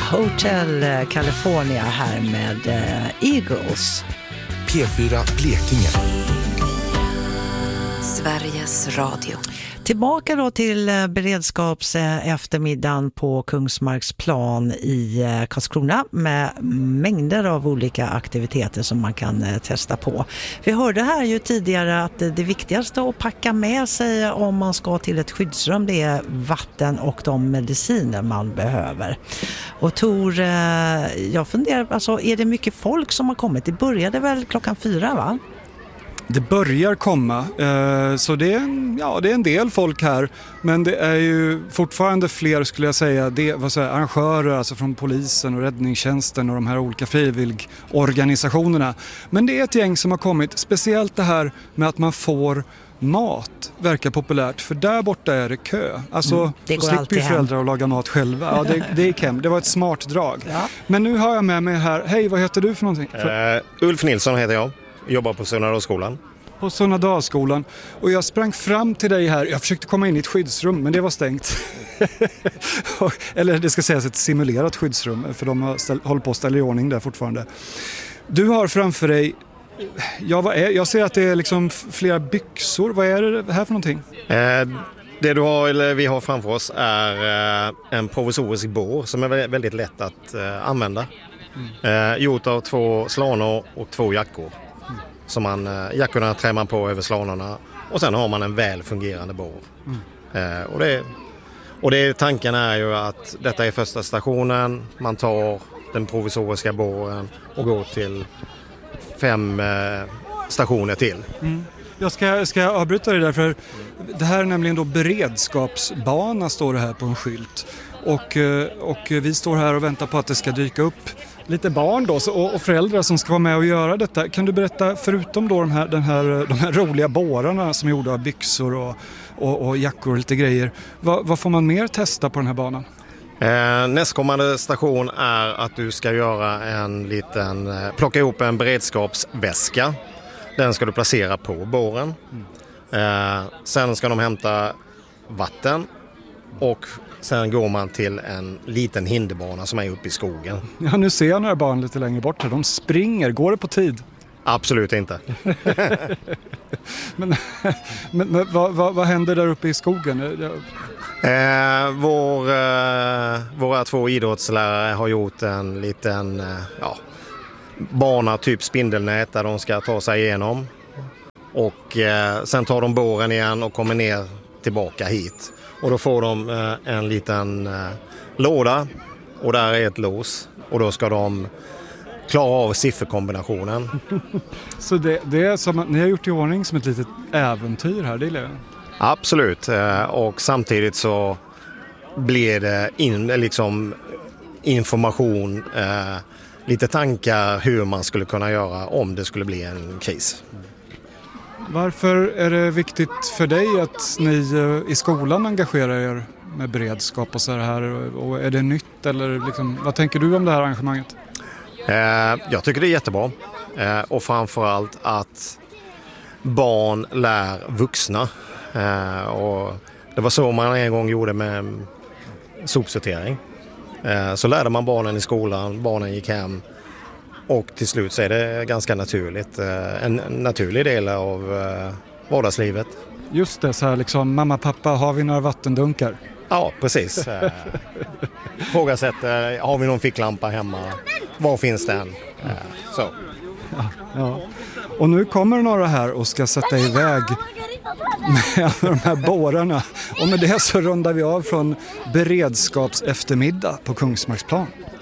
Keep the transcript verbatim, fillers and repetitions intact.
Hotel California här med Eagles. P fyra Blekinge. Sveriges Radio. Tillbaka då till beredskaps eftermiddagen på Kungsmarksplan i Karlskrona med mängder av olika aktiviteter som man kan testa på. Vi hörde här ju tidigare att det viktigaste att packa med sig om man ska till ett skyddsrum, det är vatten och de mediciner man behöver. Och Tor, jag funderar, alltså, är det mycket folk som har kommit? Det började väl klockan fyra, va? Det börjar komma, så det är, en, ja, det är en del folk här, men det är ju fortfarande fler, skulle jag säga, det, vad säger, arrangörer, alltså från polisen och räddningstjänsten och de här olika frivilligorganisationerna. Men det är ett gäng som har kommit, speciellt det här med att man får mat verkar populärt, för där borta är det kö. Alltså, mm, det går slipper ju föräldrar hem. Att laga mat själva. Ja, det, det gick hem. Det var ett smart drag. Ja. Men nu har jag med mig här, hej, vad heter du för någonting? Uh, Ulf Nilsson heter jag. Jobbar på Sunnadalsskolan. På Sunnadalsskolan. Och jag sprang fram till dig här. Jag försökte komma in i ett skyddsrum, men det var stängt. Eller det ska sägas ett simulerat skyddsrum, för de har ställ, håller på att ställa i ordning där fortfarande. Du har framför dig, ja, vad är, jag ser att det är liksom flera byxor. Vad är det här för någonting? Eh, det du har, eller vi har framför oss är eh, en provisorisk bår som är väldigt lätt att eh, använda. Mm. Eh, gjort av två slanor och två jackor. Mm. Så man, eh, jackorna trär man på över slanorna och sen har man en väl fungerande bår. Mm. Eh, och, det, och det, tanken är ju att detta är första stationen. Man tar den provisoriska båren och går till fem eh, stationer till. Mm. Jag ska, ska jag avbryta det där, för det här är nämligen då beredskapsbana, står det här på en skylt. Och, och vi står här och väntar på att det ska dyka upp lite barn då, och, och föräldrar som ska vara med och göra detta. Kan du berätta, förutom då de här, den här, de här roliga bårarna som är gjorda av byxor och, och, och jackor och lite grejer, vad, vad får man mer testa på den här banan? Eh, nästkommande station är att du ska göra en liten, eh, plocka ihop en beredskapsväska. Den ska du placera på båren. Mm. Eh, sen ska de hämta vatten och sen går man till en liten hinderbana som är uppe i skogen. Ja, nu ser jag några barn lite längre bort här. De springer. Går det på tid? Absolut inte. men men, men vad, vad, vad händer där uppe i skogen? Eh, vår, eh, våra två idrottslärare har gjort en liten eh, ja, bana, typ spindelnät, där de ska ta sig igenom. Och eh, sen tar de båren igen och kommer ner tillbaka hit. Och då får de eh, en liten eh, låda och där är ett lås. Och då ska de klara av sifferkombinationen. Så det, det är som att ni har gjort i ordning som ett litet äventyr här, det är det? Absolut. Eh, och samtidigt så blir det in, liksom information, eh, lite tankar hur man skulle kunna göra om det skulle bli en kris. Varför är det viktigt för dig att ni i skolan engagerar er med beredskap och så här? Och är det nytt, eller liksom, vad tänker du om det här arrangemanget? Eh, jag tycker det är jättebra. Eh, och framförallt att barn lär vuxna. Eh, och det var så man en gång gjorde med sopsortering. Eh, så lärde man barnen i skolan, barnen gick hem. Och till slut så är det ganska naturligt, en naturlig del av vardagslivet. Just det, så här liksom, mamma, pappa, har vi några vattendunkar? Ja, precis. Frågasätter, har vi någon ficklampa hemma? Var finns den? Så. Ja, ja. Och nu kommer några här och ska sätta iväg med de här bårarna. Och med det så rundar vi av från beredskaps eftermiddag på Kungsmarksplan.